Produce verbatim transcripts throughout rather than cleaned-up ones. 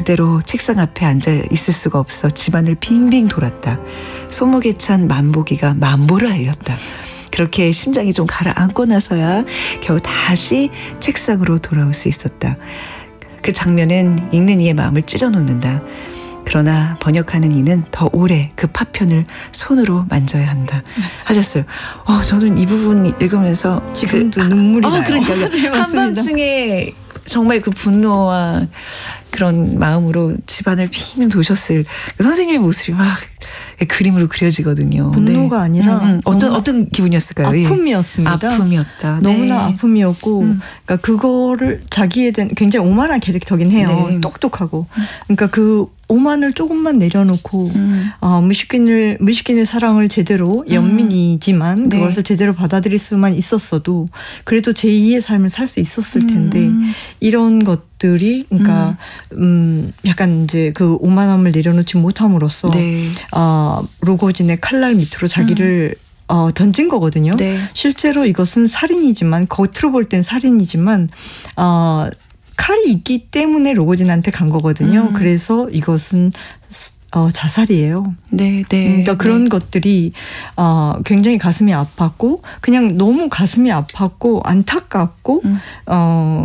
그대로 책상 앞에 앉아 있을 수가 없어 집안을 빙빙 돌았다. 손목에 찬 만보기가 만보를 알렸다. 그렇게 심장이 좀 가라앉고 나서야 겨우 다시 책상으로 돌아올 수 있었다. 그 장면은 읽는 이의 마음을 찢어놓는다. 그러나 번역하는 이는 더 오래 그 파편을 손으로 만져야 한다. 맞습니다. 하셨어요. 어, 저는 이 부분 읽으면서 지금도 그, 눈물이 아, 나요. 어, 그러니까요. 네, 한밤중에 정말 그 분노와 그런 마음으로 집안을 빙 도셨을 그 선생님의 모습이 막 그림으로 그려지거든요. 분노가 네. 아니라 음, 음. 어떤 어떤 기분이었을까요? 아픔이었습니다. 아픔이었다. 너무나 네. 아픔이었고, 음. 그러니까 그거를 자기에 대한 굉장히 오만한 캐릭터긴 해요. 네. 똑똑하고. 그러니까 그 오만을 조금만 내려놓고 음. 어, 무시킨을 무시킨의 사랑을 제대로 연민이지만 네. 그것을 제대로 받아들일 수만 있었어도 그래도 제이의 삶을 살 수 있었을 텐데 음. 이런 것들이 그러니까 음. 음, 약간 이제 그 오만함을 내려놓지 못함으로써 네. 어, 로고진의 칼날 밑으로 자기를 음. 어, 던진 거거든요. 네. 실제로 이것은 살인이지만 겉으로 볼 땐 살인이지만 어, 칼이 있기 때문에 로고진한테 간 거거든요. 음. 그래서 이것은 어, 자살이에요. 네, 네. 그러니까 네. 그런 것들이 어, 굉장히 가슴이 아팠고 그냥 너무 가슴이 아팠고 안타깝고 음. 어,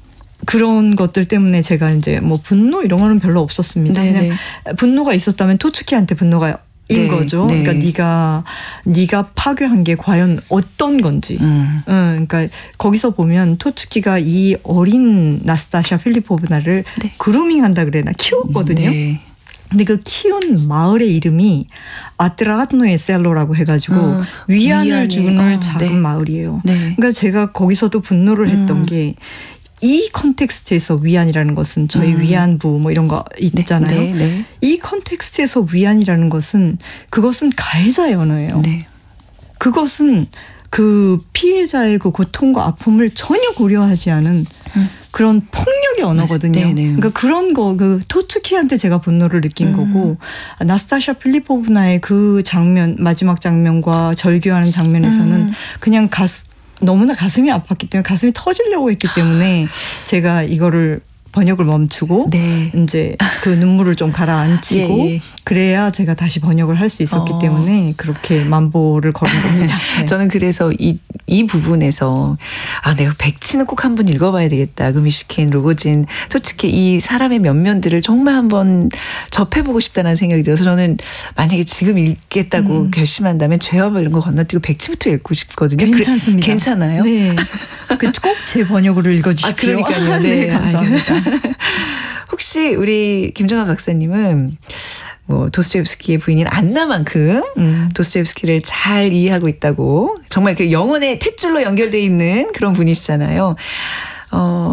그런 것들 때문에 제가 이제 뭐 분노 이런 거는 별로 없었습니다. 네, 그냥 네. 분노가 있었다면 토츠키한테 분노가 인 네, 거죠. 네. 그러니까 네가 네가 파괴한 게 과연 어떤 건지. 음. 응, 그러니까 거기서 보면 토츠키가 이 어린 나스타샤 필리포브나를 네. 그루밍한다 그래나 키웠거든요. 네. 근데 그 키운 마을의 이름이 아트라하트노의 셀로라고 해가지고 어, 위안을 위안이, 주는 어, 작은 네. 마을이에요. 네. 그러니까 제가 거기서도 분노를 했던 음. 게 이 컨텍스트에서 위안이라는 것은 저희 음. 위안부 뭐 이런 거 있잖아요. 네, 네. 이 컨텍스트에서 위안이라는 것은 그것은 가해자의 언어예요. 네. 그것은 그 피해자의 그 고통과 아픔을 전혀 고려하지 않은 음. 그런 폭력의 언어거든요. 네, 네. 그러니까 그런 거 그 토츠키한테 제가 분노를 느낀 음. 거고 나스타샤 필리포브나의 그 장면 마지막 장면과 절규하는 장면에서는 음. 그냥 가스 너무나 가슴이 아팠기 때문에 가슴이 터지려고 했기 때문에 제가 이거를 번역을 멈추고 네. 이제 그 눈물을 좀 가라앉히고 예, 예. 그래야 제가 다시 번역을 할 수 있었기 어. 때문에 그렇게 만보를 걸은 겁니다. 네. 저는 그래서 이, 이 부분에서 아 내가 백치는 꼭 한번 읽어봐야 되겠다. 그 미슈킨, 로고진 솔직히 이 사람의 면면들을 정말 한번 접해보고 싶다는 생각이 들어서 저는 만약에 지금 읽겠다고 음. 결심한다면 죄와 벌 이런 거 건너뛰고 백치부터 읽고 싶거든요. 괜찮습니다. 그래, 괜찮아요? 네. 꼭 제 번역으로 읽어주십시오. 아, 그러니까요. 네, 네, 감사합니다. 혹시 우리 김정아 박사님은 뭐 도스토옙스키의 부인인 안나만큼 음. 도스토옙스키를 잘 이해하고 있다고 정말 그 영혼의 탯줄로 연결돼 있는 그런 분이시잖아요. 어,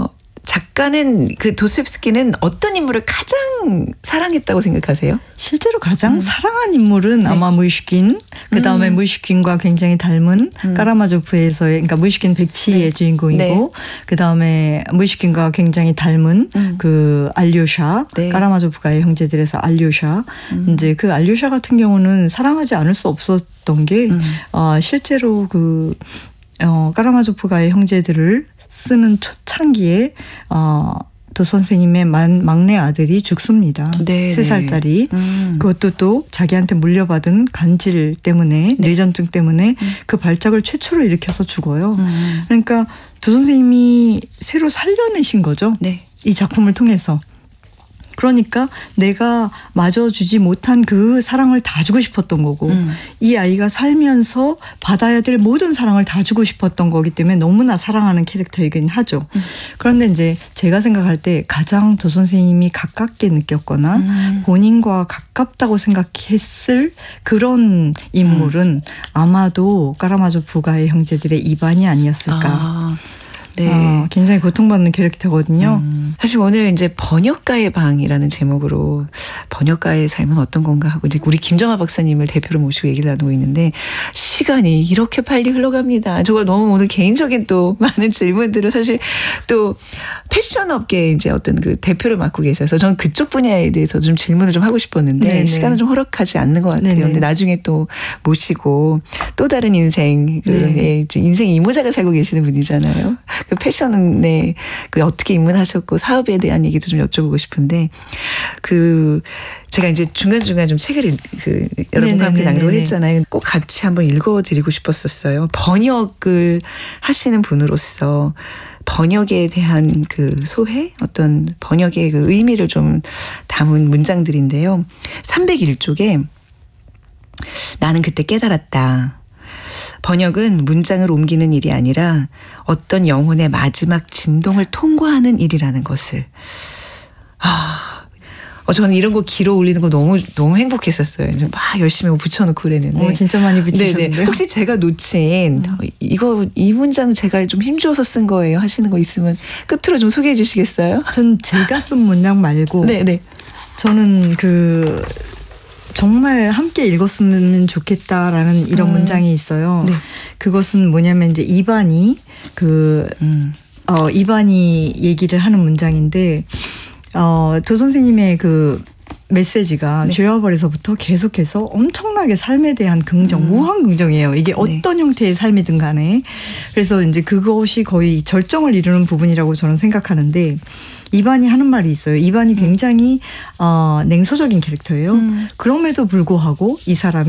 작가는 그 도스토옙스키는 어떤 인물을 가장 사랑했다고 생각하세요? 실제로 가장 음. 사랑한 인물은 네. 아마 무이슈킨, 그 다음에 음. 무이슈킨과 굉장히 닮은 음. 까라마조프에서의, 그러니까 무이슈킨 백치의 네. 주인공이고, 네. 그 다음에 무이슈킨과 굉장히 닮은 음. 그 알료샤, 네. 까라마조프가의 형제들에서 알료샤, 음. 이제 그 알료샤 같은 경우는 사랑하지 않을 수 없었던 게, 음. 어, 실제로 그 어, 까라마조프가의 형제들을 쓰는 초창기에 어, 도 선생님의 만, 막내 아들이 죽습니다. 네, 세 살짜리. 음. 그것도 또 자기한테 물려받은 간질 때문에 네. 뇌전증 때문에 음. 그 발작을 최초로 일으켜서 죽어요. 음. 그러니까 도 선생님이 새로 살려내신 거죠. 네. 이 작품을 통해서. 그러니까 내가 마저 주지 못한 그 사랑을 다 주고 싶었던 거고 음. 이 아이가 살면서 받아야 될 모든 사랑을 다 주고 싶었던 거기 때문에 너무나 사랑하는 캐릭터이긴 하죠. 음. 그런데 이제 제가 생각할 때 가장 도 선생님이 가깝게 느꼈거나 음. 본인과 가깝다고 생각했을 그런 인물은 음. 아마도 까라마조프가의 형제들의 이반이 아니었을까. 아. 네. 어, 굉장히 고통받는 캐릭터거든요. 음, 사실 오늘 이제 번역가의 방이라는 제목으로 번역가의 삶은 어떤 건가 하고 이제 우리 김정아 박사님을 대표로 모시고 얘기를 나누고 있는데 시간이 이렇게 빨리 흘러갑니다. 저가 너무 오늘 개인적인 또 많은 질문들을 사실 또 패션 업계 이제 어떤 그 대표를 맡고 계셔서 저는 그쪽 분야에 대해서 좀 질문을 좀 하고 싶었는데 네네. 시간은 좀 허락하지 않는 것 같아요. 근데 나중에 또 모시고 또 다른 인생, 그 네. 인생 이모작을 살고 계시는 분이잖아요. 그 패션에 그 어떻게 입문하셨고 사업에 대한 얘기도 좀 여쭤보고 싶은데 그 제가 이제 중간중간 좀 책을 읽, 그 여러분과 함께 낭독을 했잖아요. 꼭 같이 한번 읽어드리고 싶었었어요. 번역을 하시는 분으로서 번역에 대한 그 소회, 어떤 번역의 그 의미를 좀 담은 문장들인데요. 삼백일 쪽에 나는 그때 깨달았다. 번역은 문장을 옮기는 일이 아니라 어떤 영혼의 마지막 진동을 통과하는 일이라는 것을. 아, 어, 저는 이런 거 길어 올리는 거 너무 너무 행복했었어요. 막 열심히 붙여놓고 그랬는데. 어, 진짜 많이 붙이셨는데요. 네네. 혹시 제가 놓친 음. 이거 이 문장 제가 좀 힘주어서 쓴 거예요 하시는 거 있으면 끝으로 좀 소개해 주시겠어요? 전 제가 쓴 문장 말고. 네네. 저는 그 정말 함께 읽었으면 좋겠다라는 이런 음. 문장이 있어요. 네. 그것은 뭐냐면 이제 이반이 그 음. 어, 이반이 얘기를 하는 문장인데. 어, 도 선생님의 그 메시지가 네. 죄와벌에서부터 계속해서 엄청나게 삶에 대한 긍정, 음. 무한 긍정이에요. 이게 어떤 네. 형태의 삶이든 간에. 그래서 이제 그것이 거의 절정을 이루는 부분이라고 저는 생각하는데 이반이 하는 말이 있어요. 이반이 굉장히 어, 냉소적인 캐릭터예요. 음. 그럼에도 불구하고 이 사람이